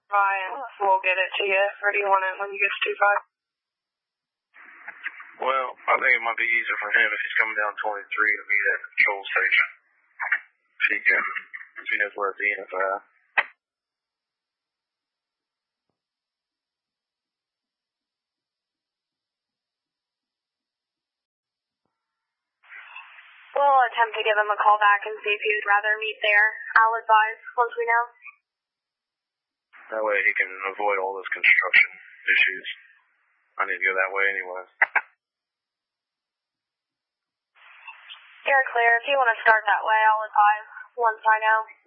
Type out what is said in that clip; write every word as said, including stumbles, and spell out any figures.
Ryan, we'll get it to you. Or do you want it when you get to two five? Well, I think it might be easier for him if he's coming down twenty-three to meet at the control station. If he can, if he knows where it's in, if I... We'll attempt to give him a call back and see if he would rather meet there. I'll advise once we know. That way he can avoid all those construction issues. I need to go that way anyway. You're clear. If you want to start that way, I'll advise once I know.